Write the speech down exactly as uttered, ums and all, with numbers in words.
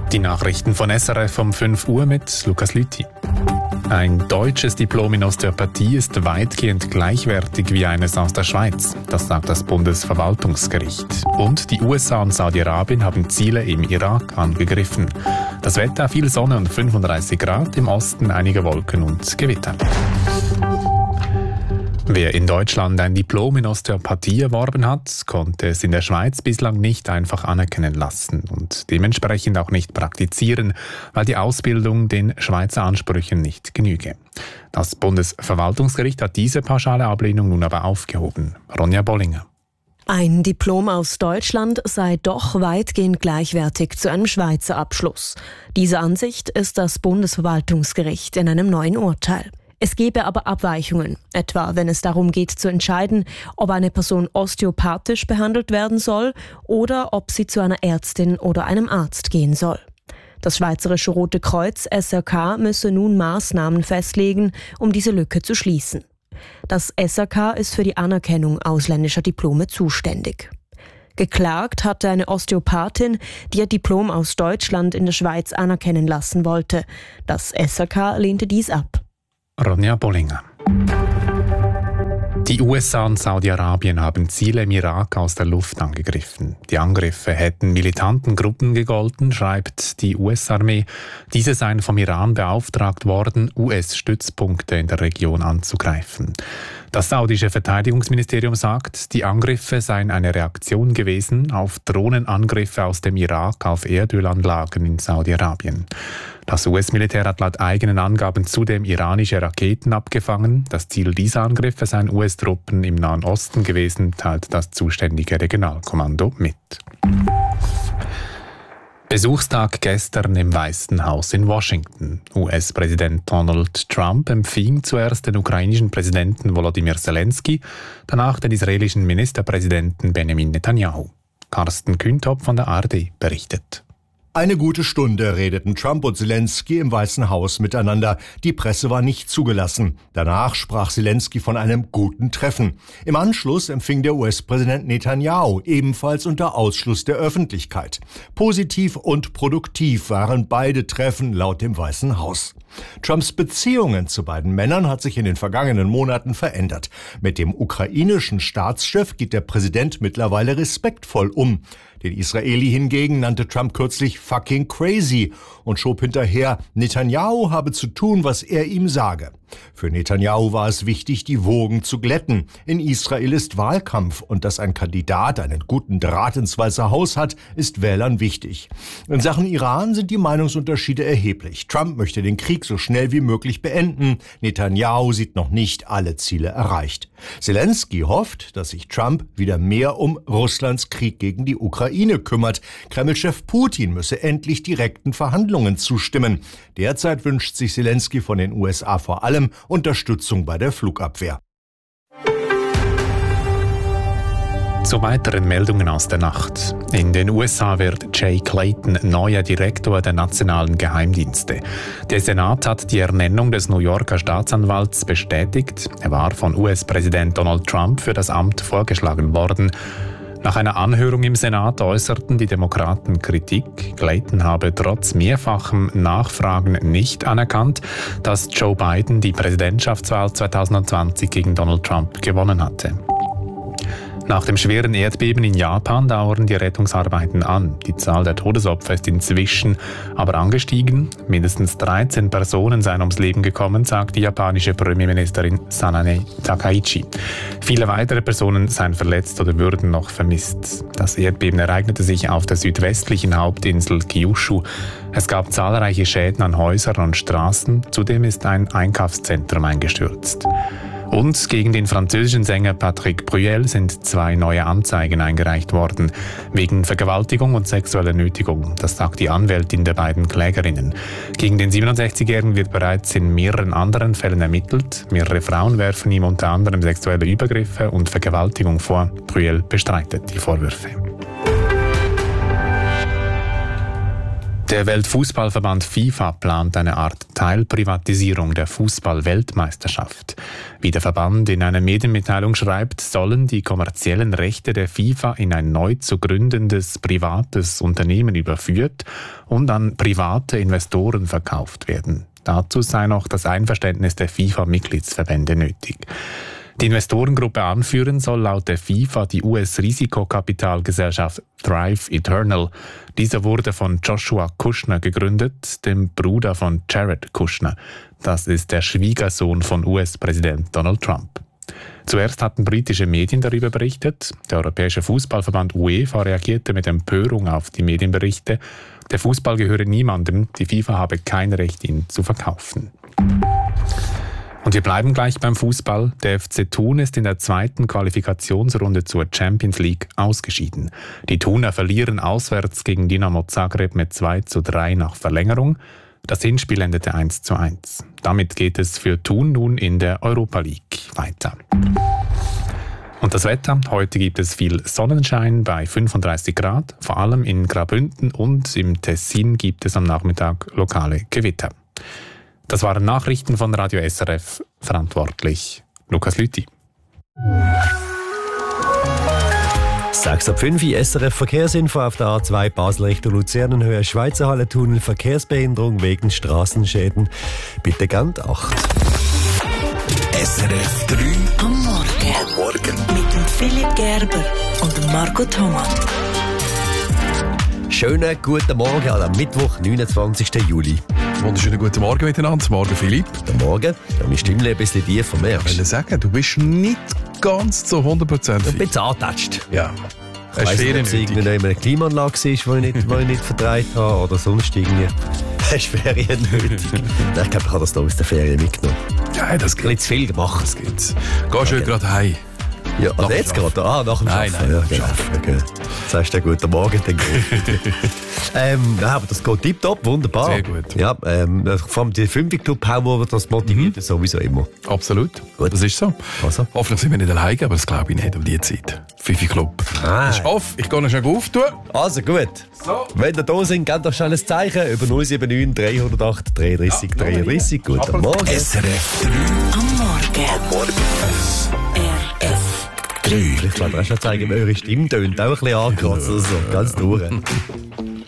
Die Nachrichten von S R F um fünf Uhr mit Lukas Lüthi. Ein deutsches Diplom in Osteopathie ist weitgehend gleichwertig wie eines aus der Schweiz. Das sagt das Bundesverwaltungsgericht. Und die U S A und Saudi-Arabien haben Ziele im Irak angegriffen. Das Wetter: viel Sonne und fünfunddreißig Grad, im Osten einige Wolken und Gewitter. Wer in Deutschland ein Diplom in Osteopathie erworben hat, konnte es in der Schweiz bislang nicht einfach anerkennen lassen und dementsprechend auch nicht praktizieren, weil die Ausbildung den Schweizer Ansprüchen nicht genüge. Das Bundesverwaltungsgericht hat diese pauschale Ablehnung nun aber aufgehoben. Ronja Bollinger. Ein Diplom aus Deutschland sei doch weitgehend gleichwertig zu einem Schweizer Abschluss. Diese Ansicht ist das Bundesverwaltungsgericht in einem neuen Urteil. Es gebe aber Abweichungen, etwa wenn es darum geht zu entscheiden, ob eine Person osteopathisch behandelt werden soll oder ob sie zu einer Ärztin oder einem Arzt gehen soll. Das Schweizerische Rote Kreuz S R K müsse nun Maßnahmen festlegen, um diese Lücke zu schließen. Das S R K ist für die Anerkennung ausländischer Diplome zuständig. Geklagt hatte eine Osteopathin, die ihr Diplom aus Deutschland in der Schweiz anerkennen lassen wollte. Das S R K lehnte dies ab. Ronja Bollinger. Die U S A und Saudi-Arabien haben Ziele im Irak aus der Luft angegriffen. Die Angriffe hätten militanten Gruppen gegolten, schreibt die U S-Armee. Diese seien vom Iran beauftragt worden, U S-Stützpunkte in der Region anzugreifen. Das saudische Verteidigungsministerium sagt, die Angriffe seien eine Reaktion gewesen auf Drohnenangriffe aus dem Irak auf Erdölanlagen in Saudi-Arabien. Das U S-Militär hat laut eigenen Angaben zudem iranische Raketen abgefangen. Das Ziel dieser Angriffe seien U S-Truppen im Nahen Osten gewesen, teilt das zuständige Regionalkommando mit. Besuchstag gestern im Weißen Haus in Washington. U S-Präsident Donald Trump empfing zuerst den ukrainischen Präsidenten Volodymyr Zelensky, danach den israelischen Ministerpräsidenten Benjamin Netanyahu. Carsten Kühntop von der A R D berichtet. Eine gute Stunde redeten Trump und Zelensky im Weißen Haus miteinander. Die Presse war nicht zugelassen. Danach sprach Zelensky von einem guten Treffen. Im Anschluss empfing der U S-Präsident Netanyahu, ebenfalls unter Ausschluss der Öffentlichkeit. Positiv und produktiv waren beide Treffen laut dem Weißen Haus. Trumps Beziehungen zu beiden Männern hat sich in den vergangenen Monaten verändert. Mit dem ukrainischen Staatschef geht der Präsident mittlerweile respektvoll um. Den Israeli hingegen nannte Trump kürzlich fucking crazy und schob hinterher, Netanyahu habe zu tun, was er ihm sage. Für Netanyahu war es wichtig, die Wogen zu glätten. In Israel ist Wahlkampf und dass ein Kandidat einen guten Draht ins Weiße Haus hat, ist Wählern wichtig. In Sachen Iran sind die Meinungsunterschiede erheblich. Trump möchte den Krieg so schnell wie möglich beenden. Netanyahu sieht noch nicht alle Ziele erreicht. Zelensky hofft, dass sich Trump wieder mehr um Russlands Krieg gegen die Ukraine kümmert. Kreml-Chef Putin müsse endlich direkten Verhandlungen zustimmen. Derzeit wünscht sich Zelensky von den U S A vor allem Unterstützung bei der Flugabwehr. Zu weiteren Meldungen aus der Nacht. In den U S A wird Jay Clayton neuer Direktor der nationalen Geheimdienste. Der Senat hat die Ernennung des New Yorker Staatsanwalts bestätigt. Er war von U S-Präsident Donald Trump für das Amt vorgeschlagen worden. Nach einer Anhörung im Senat äußerten die Demokraten Kritik. Clayton habe trotz mehrfachem Nachfragen nicht anerkannt, dass Joe Biden die Präsidentschaftswahl zwanzig zwanzig gegen Donald Trump gewonnen hatte. Nach dem schweren Erdbeben in Japan dauern die Rettungsarbeiten an. Die Zahl der Todesopfer ist inzwischen aber angestiegen. Mindestens dreizehn Personen seien ums Leben gekommen, sagt die japanische Premierministerin Sanane Takaichi. Viele weitere Personen seien verletzt oder würden noch vermisst. Das Erdbeben ereignete sich auf der südwestlichen Hauptinsel Kyushu. Es gab zahlreiche Schäden an Häusern und Straßen. Zudem ist ein Einkaufszentrum eingestürzt. Und gegen den französischen Sänger Patrick Bruel sind zwei neue Anzeigen eingereicht worden, wegen Vergewaltigung und sexueller Nötigung. Das sagt die Anwältin der beiden Klägerinnen. Gegen den siebenundsechzigjährigen wird bereits in mehreren anderen Fällen ermittelt. Mehrere Frauen werfen ihm unter anderem sexuelle Übergriffe und Vergewaltigung vor. Bruel bestreitet die Vorwürfe. Der Weltfußballverband FIFA plant eine Art Teilprivatisierung der Fußball-Weltmeisterschaft. Wie der Verband in einer Medienmitteilung schreibt, sollen die kommerziellen Rechte der FIFA in ein neu zu gründendes privates Unternehmen überführt und an private Investoren verkauft werden. Dazu sei noch das Einverständnis der FIFA-Mitgliedsverbände nötig. Die Investorengruppe anführen soll laut der FIFA die U S-Risikokapitalgesellschaft Thrive Eternal. Dieser wurde von Joshua Kushner gegründet, dem Bruder von Jared Kushner. Das ist der Schwiegersohn von U S-Präsident Donald Trump. Zuerst hatten britische Medien darüber berichtet. Der Europäische Fußballverband UEFA reagierte mit Empörung auf die Medienberichte. Der Fußball gehöre niemandem, die FIFA habe kein Recht, ihn zu verkaufen. Und wir bleiben gleich beim Fußball. Der F C Thun ist in der zweiten Qualifikationsrunde zur Champions League ausgeschieden. Die Thuner verlieren auswärts gegen Dinamo Zagreb mit zwei zu drei nach Verlängerung. Das Hinspiel endete eins zu eins. Damit geht es für Thun nun in der Europa League weiter. Und das Wetter. Heute gibt es viel Sonnenschein bei fünfunddreißig Grad. Vor allem in Graubünden und im Tessin gibt es am Nachmittag lokale Gewitter. Das waren Nachrichten von Radio S R F, verantwortlich Lukas Lüthi. sechs ab fünf S R F Verkehrsinfo auf der A zwei Basel Richtung Luzern, Höhe Schweizerhalle-Tunnel, Verkehrsbehinderung wegen Straßenschäden. Bitte ganz acht. S R F drei am Morgen. Am Morgen. Mit dem Philipp Gerber und dem Marco Thomas. Schönen guten Morgen an am Mittwoch, neunundzwanzigsten Juli. Wunderschönen guten Morgen miteinander. Morgen, Philipp. Guten Morgen. Ja, meine Stimme ein bisschen tiefer, merkst du? Ich will sagen, du bist nicht ganz zu hundert Prozent fit. Ich bin zahtatscht. Ja. Ich weiss nicht, ob es irgendwie noch in einer Klimaanlage war, die ich nicht, die ich nicht vertreibt habe oder sonst irgendwie. Das ist Ferien nötig. Ich glaube, ich habe das hier aus der Ferien mitgenommen. Ja, das geht. Ein bisschen zu viel gemacht. Das geht's. Gehst du gerade heim? Ja, also jetzt gerade? Ah, nach dem Nein, Arbeiten. nein, ja, nach dem okay. Sagst du guten Morgen, dann ähm, ja, aber das geht tipptopp, wunderbar. Sehr gut. Ja, ähm, vor allem die fünf-Club-Power, das motiviert mhm. sowieso immer. Absolut. Gut. Das ist so. Also. Hoffentlich sind wir nicht alleine, aber das glaube ich nicht um die Zeit. Fünf-Club. Ah. Ich hoffe, ich gehe noch schnell auftun. Also gut. So. Wenn ihr da sind, gebt doch schnell ein Zeichen über null sieben neun drei null acht dreiunddreißig ja, dreiunddreißig. Guten aber Morgen. S R F drei am Morgen. Am Morgen. S R F drei. Ich glaube, ich kann zeigen, wie eure Stimme tönt auch ein bisschen angekratzt. Also, ganz durch.